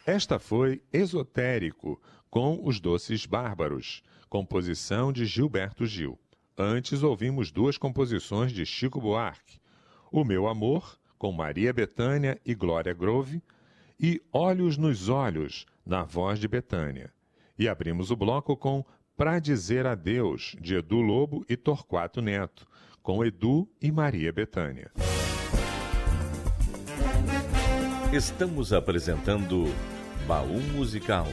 Esta foi Esotérico, com Os Doces Bárbaros, composição de Gilberto Gil. Antes ouvimos duas composições de Chico Buarque, O Meu Amor, com Maria Bethânia e Glória Groove, e Olhos nos Olhos, na voz de Bethânia. E abrimos o bloco com Pra Dizer Adeus, de Edu Lobo e Torquato Neto, com Edu e Maria Bethânia. Estamos apresentando Baú Musical.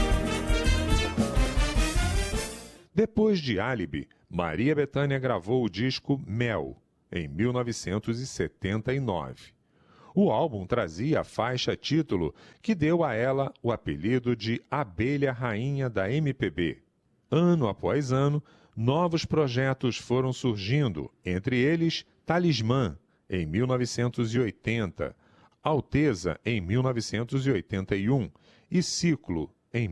Depois de Álibi, Maria Bethânia gravou o disco Mel, em 1979. O álbum trazia a faixa título que deu a ela o apelido de Abelha Rainha da MPB. Ano após ano, novos projetos foram surgindo, entre eles Talismã, em 1980, Alteza, em 1981 e Ciclo, em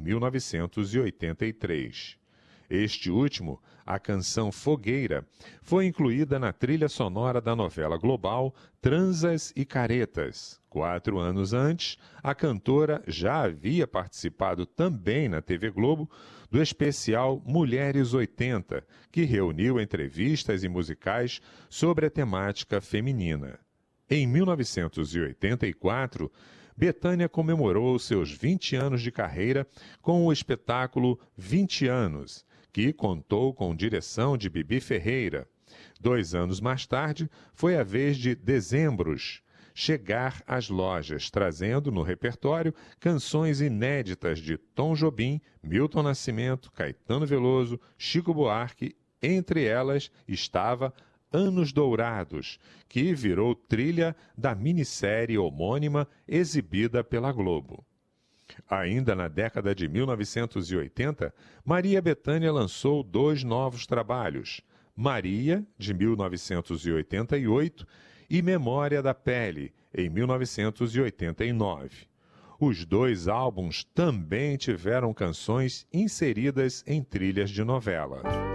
1983. Este último, a canção Fogueira, foi incluída na trilha sonora da novela global Transas e Caretas. 4 anos antes, a cantora já havia participado também na TV Globo do especial Mulheres 80, que reuniu entrevistas e musicais sobre a temática feminina. Em 1984, Bethânia comemorou seus 20 anos de carreira com o espetáculo 20 Anos, que contou com direção de Bibi Ferreira. 2 anos mais tarde, foi a vez de Dezembros chegar às lojas, trazendo no repertório canções inéditas de Tom Jobim, Milton Nascimento, Caetano Veloso, Chico Buarque. Entre elas estava Anos Dourados, que virou trilha da minissérie homônima exibida pela Globo. Ainda na década de 1980, Maria Bethânia lançou 2 novos trabalhos, Maria, de 1988, e Memória da Pele, em 1989. Os 2 álbuns também tiveram canções inseridas em trilhas de novela.